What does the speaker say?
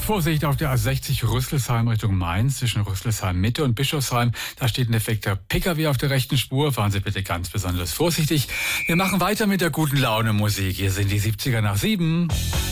Vorsicht auf der A60 Rüsselsheim Richtung Mainz zwischen Rüsselsheim Mitte und Bischofsheim. Da steht ein defekter Pkw auf der rechten Spur. Fahren Sie bitte ganz besonders vorsichtig. Wir machen weiter mit der guten Laune Musik. Hier sind die 70er nach 7.